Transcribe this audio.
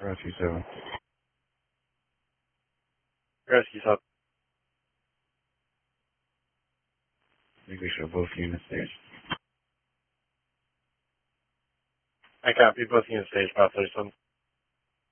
Rescue 7. Rescue sub. I think we should have both units there. I copy both units stage 537.